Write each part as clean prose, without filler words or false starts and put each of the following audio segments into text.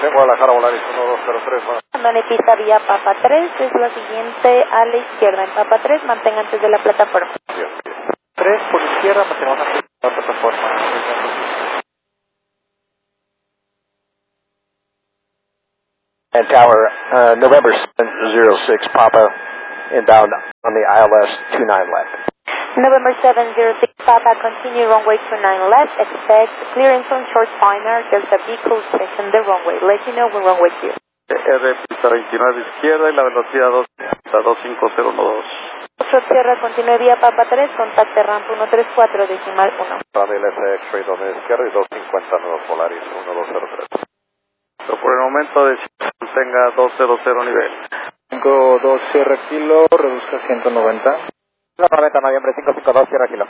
Guadalajara, Volaris 1203. Mándale pista vía Papa 3, es la siguiente a la izquierda. En Papa 3, mantenga antes de la plataforma. 3 por izquierda, mantenemos antes de la plataforma. And tower, November 706, Papa, inbound on the ILS 29 left. November 706, Papa, continue runway 29 left, expect clearance on short spinner, there's a vehicle section the runway, let you know when runway clear. R pista 29 izquierda y la velocidad 25012. 8 Sierra, continúe vía Papa 3, contacte ramp 134, decimal 1. Runway LS X-ray 2 izquierda y 250 nuevos Volaris 1203. Pero por el momento tenga 200 nivel. 52 Sierra Kilo, reduzca 190. 90 noviembre 552 Sierra Kilo.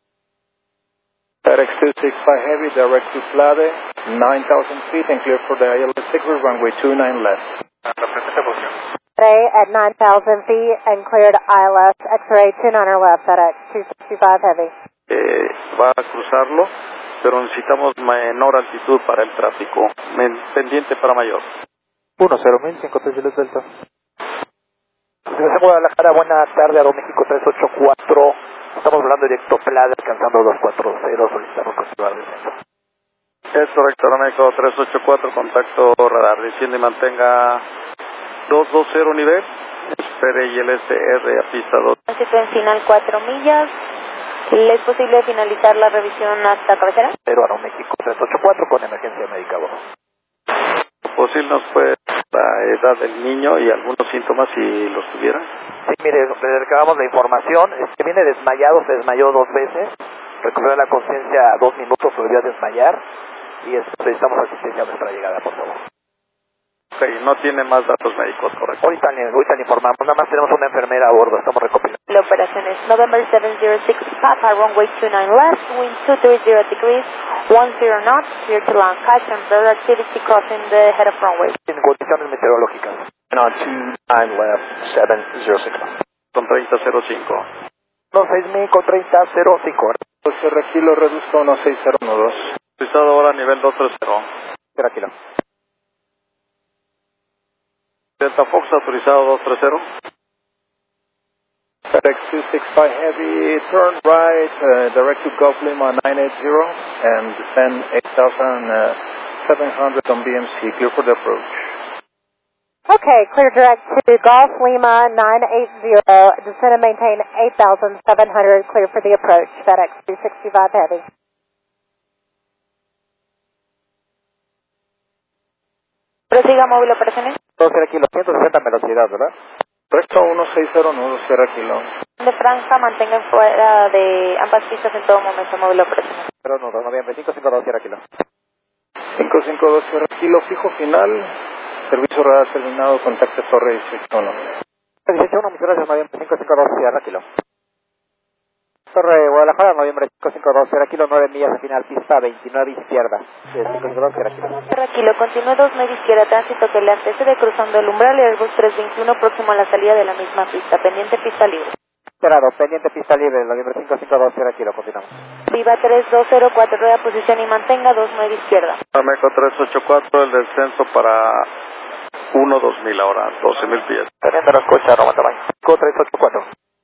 FedEx 265 Heavy, direct to Plade, 9,000 feet and clear for the ILS 6 runway 29 left. La presente posición. Ray at 9,000 feet and cleared ILS X-ray 29 left, FedEx 265 Heavy. Va a cruzarlo, pero necesitamos menor altitud para el tráfico, pendiente para mayor. 10,000, 53 Delta. Desde Guadalajara, buena tarde, Aeroméxico 384. Estamos hablando directo Plade, alcanzando 240, solicitamos continuar descenso. Es correcto, Aeroméxico 384, contacto radar, desciende y mantenga 220 nivel, espere y el SR a pista 2. Tránsito en final 4 millas, ¿le es posible finalizar la revisión hasta cabecera? Pero Aeroméxico 384 con emergencia médica a bordo. Posible nos puede la edad del niño y algunos síntomas si los tuviera. Sí, mire, le recabamos la información, viene desmayado, se desmayó 2 veces, recuperó la conciencia 2 minutos, volvió a desmayar y necesitamos asistencia a nuestra llegada, por favor. Ok, no tiene más datos médicos, correcto. Ahorita le informamos, nada más tenemos una enfermera a bordo, estamos recopilando. La operación es November 706, Papa, runway 29 left, wind 230 degrees, 10 knots, clear to land, kite and bird activity crossing the head of runway. En condiciones meteorológicas. And on 29 left, 706. Con 3005. 16,000 con 3005. Sierra Kilo, reduzco 16012. Autorizado ahora nivel 230. Sierra Kilo. Delta Fox autorizado 230. FedEx 265 Heavy, turn right, direct to Gulf Lima 980 and descend 8,700 on BMC, clear for the approach. Okay, clear direct to Golf Lima 980, descend and maintain 8,700, clear for the approach, FedEx 265 Heavy. Prosiga móvil operaciones. 2 Kilo, 160 velocidad, ¿verdad? Recto 1609, Sierra Kilo. De franja, mantengan fuera de ambas pistas en todo momento móvil operaciones. Pero no, noviembre 552, Sierra Kilo. 552, Sierra Kilo, fijo final. Servicio radar terminado, contacto torre 161. 161, muchas gracias, noviembre 552, Sierra Kilo. Torre Guadalajara, noviembre 552, Sierra Kilo, 9 millas al final, pista 29 izquierda. 552, Sierra Kilo. Sierra Kilo, continúe 29 izquierda, tránsito que le antecede cruzando el umbral y Airbus 321 próximo a la salida de la misma pista, pendiente pista libre. Cerrado, pendiente pista libre, noviembre 552, Sierra Kilo, continuamos. Viva 3204, rueda posición y mantenga 29 izquierda. Aeroméxico 384, el descenso para 1-2000 ahora, 12,000 pies. Teniendo la escucha, Roma Tamayo. 384.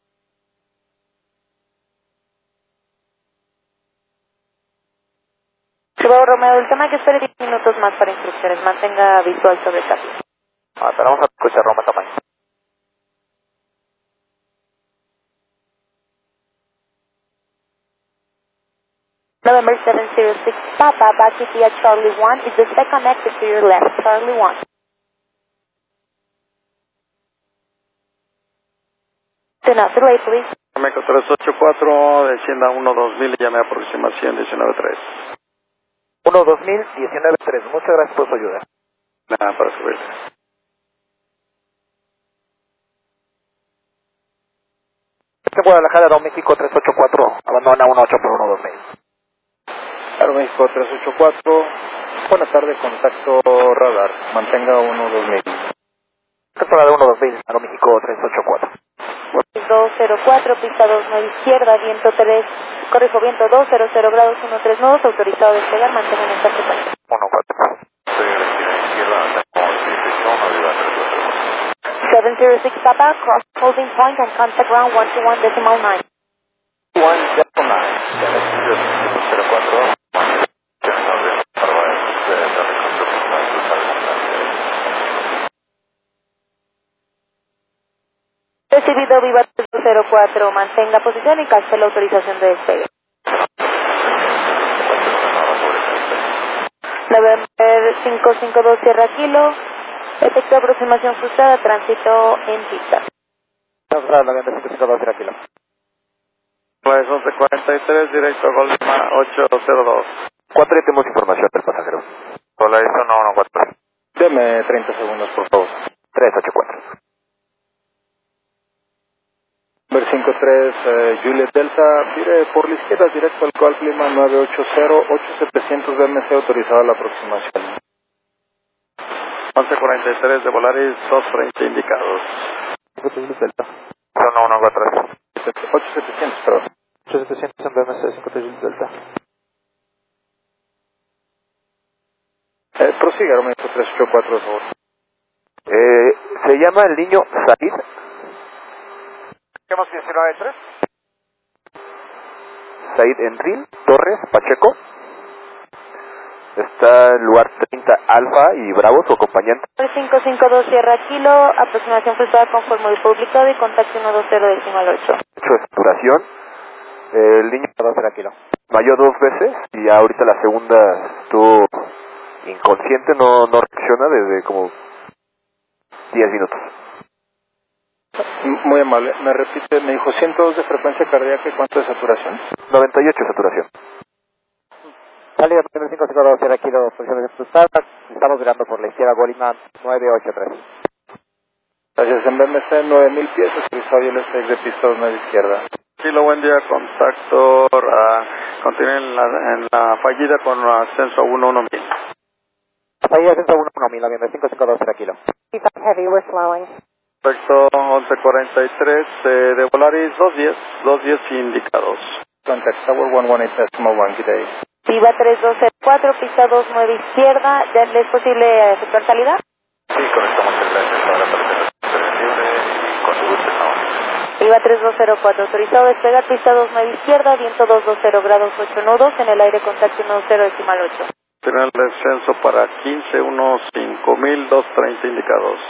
Bravo Romeo, el tema que espere 10 minutos más para instrucciones, mantenga visual sobre cambio. Vamos a escuchar Roma Tamayo. November 706, Papa, back to via Charlie 1, is the second exit to your left, Charlie 1. Do not delay, please. Aeroméxico 384, descienda 1-2000 y llame a aproximación 19-3. 1-2000, 19-3. Muchas gracias por su ayuda. Nada, para subir. Guadalajara, Aeroméxico 384, abandona 18 por 1-2000. Aeroméxico 384, buenas tardes, contacto radar, mantenga 1-2000. Contacto radar 1-2000, Aeroméxico 384. 204, pista 29 izquierda, viento 3, corrijo, viento 200 grados 139, autorizado a despegar, mantengan esta frecuencia. 1-4. Estoy en la esquina izquierda, 06 Papa, cross holding point and contact ground 121.9. 1.9. Recibido Viva 04, mantenga posición y cancela la autorización de despegue. November 552 Sierra Kilo, efecto de aproximación frustrada, tránsito en pista. November 552 Sierra Kilo. Pues 11:43, directo a Golima 802. 4 y tenemos información del pasajero. Hola, eso no, 4. Deme 30 segundos, por favor. 384. Ver 53, Juliet Delta, vire por la izquierda directo al Golf Lima 980, 8700 BMC autorizada la aproximación. 11:43 de Volaris, 230 indicados. Juliet Delta. Eso no, 4. 8700, perdón. 8700 en BMC, 53 Juliet Delta. Prosiga, aumento 384, por favor. Se llama el niño Said. ¿Qué más 19-3? Said Enril Torres Pacheco. Está en lugar 30 Alfa y Bravo, su acompañante. 552 Sierra Kilo, aproximación frustrada conforme el publicado y contacto 120.8. Hecho de saturación. El niño desmayó 2 veces y ahorita la segunda estuvo inconsciente, no reacciona desde como 10 minutos. Muy amable. Me repite, me dijo 102 de frecuencia cardíaca y ¿cuánto de saturación? 98 saturación. Salida 552 Sierra Kilo, posición de frustrada. Estamos mirando por la izquierda, Golima 983. Gracias, en BMC 9000 pies, autorizado y el SX de pista 9 izquierda. Kilo, buen día, contacto, continúe en la fallida con ascenso 11000. Fallida ascenso 11000, la 552 Sierra Kilo. Heavy, we're slowing. Perfecto, 11:43 de Volaris, 210 indicados. Contact Tower 118.1, good day. Viva 3204, pista 29 izquierda, ¿ya le es posible efectuar salida? Sí, conectamos el lente para la libre y conduce ahora. Viva 3204, autorizado despegar, pista 29 izquierda, viento 220 grados 8 nudos, en el aire contacto 10.8. Tiene el descenso para 15, unos 5230 indicados.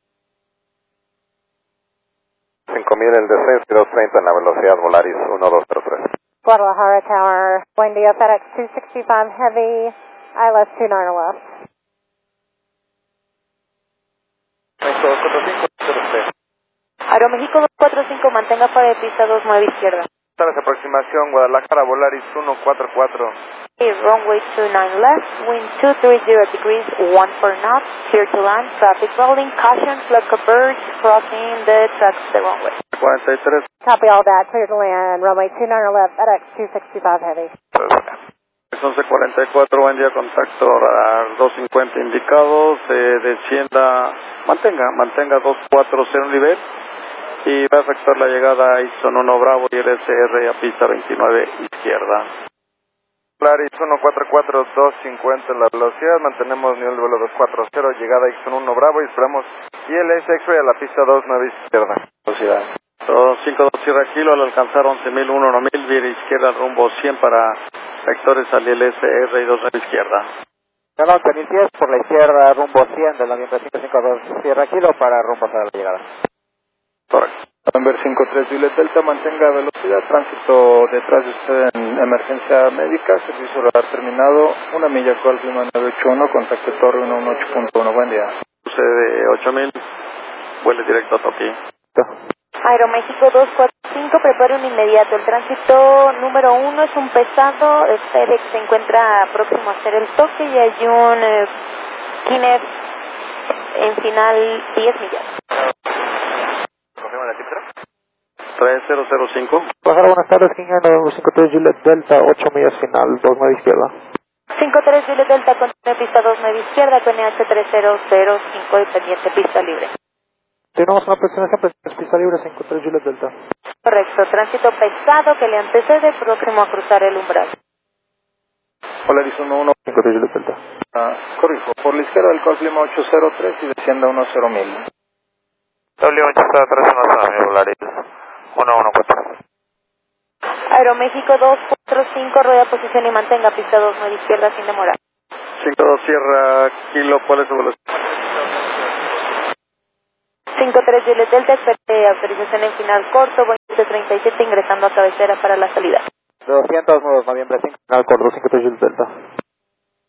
5000 el descenso y 230 en la velocidad Volaris 1203. Guadalajara Tower, buen día, FedEx 265 Heavy, ILS 29 left. México 245, Aeroméxico 245, mantenga fuera de pista 29 izquierda. Tras aproximación Guadalajara Volaris 144. Runway 29 left, wind 230 degrees, 1 knots, clear to land, traffic rolling, caution, flood converge, crossing the tracks of the runway. 43. Copy all that, clear to land, runway 29 left, FedEx 265 Heavy. Es 11:44, buen día, contacto, radar 250 indicados, descienda, mantenga 240 nivel y va a efectuar la llegada a Ixon 1 Bravo y el SR a pista 29 izquierda. Volaris 144, 250 en la velocidad, mantenemos nivel de vuelo 240, llegada a Ixon 1 Bravo y esperamos ILS X-Ray a la pista 29 izquierda. velocidad. 252 Sierra Kilo al alcanzar 11.001, 1000, vía izquierda rumbo 100 para vectores al ILS-R y 29 izquierda. Canal 11.000 pies por la izquierda, rumbo 100 del avión 552 Sierra Kilo para rumbo hacia la llegada. Correcto. November 53 Juliet Delta, mantenga velocidad, tránsito detrás de usted en emergencia médica, servicio radar terminado, 1 milla actual, clima 981, contacto torre 118.1, buen día. Sucede 8000, vuele directo a Toki. Aeroméxico 245, prepare un inmediato. El tránsito número 1 es un pesado, FedEx se encuentra próximo a hacer el toque y hay un Kinect en final 10 millas. ¿Confirma la cifra? 3005. Pájaro, buenas tardes, King Air 53 Juliet Delta, 8 millas final, 29 izquierda. 53 Juliet Delta, continúe pista 29 izquierda, PNH 3005 y pendiente pista libre. Tenemos una presencia pista libre 53 Juliet Delta. Correcto, tránsito pesado que le antecede, próximo a cruzar el umbral. Polaris 11 53 Juliet Delta. Corrijo, por la izquierda del Golf Lima 803 y descienda 10.000. W8 está atrás a mi Volaris 114. Aeroméxico 245, rueda posición y mantenga pista 29 izquierda sin demora. 52 Sierra Kilo, ¿cuál es su velocidad? 53 Juliet Delta, espere autorización en final corto, Boeing 37 ingresando a cabecera para la salida. 200 nudos, noviembre 5, final corto, 53 Juliet Delta.